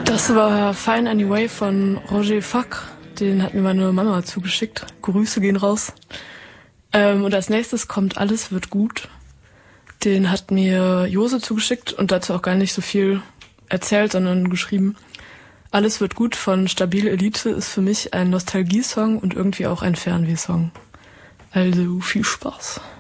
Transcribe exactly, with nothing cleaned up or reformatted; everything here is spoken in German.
Das war Fine Anyway von Roger Fack. Den hat mir meine Mama zugeschickt. Grüße gehen raus. Ähm, und als nächstes kommt Alles wird gut. Den hat mir Jose zugeschickt und dazu auch gar nicht so viel erzählt, sondern geschrieben. Alles wird gut von Stabile Elite ist für mich ein Nostalgiesong und irgendwie auch ein Fernwehsong. Also viel Spaß.